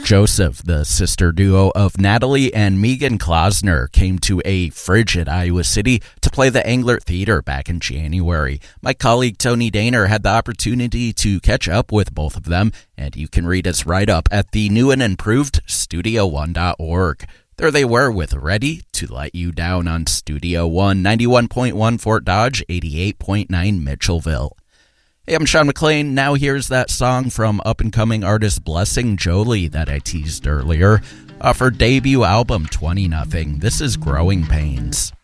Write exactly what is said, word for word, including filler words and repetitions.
Joseph, the sister duo of Natalie and Megan Klausner, came to a frigid Iowa City to play the Englert Theater back in January. My colleague Tony Daner had the opportunity to catch up with both of them, and you can read his write-up at the new and improved studio one dot org. There they were with Ready to Let You Down on Studio One, ninety-one point one Fort Dodge, eighty-eight point nine Mitchellville. Hey, I'm Sean McLean. Now here's that song from up-and-coming artist Blessing Jolie that I teased earlier. Off her debut album, twenty nothing. This is Growing Pains.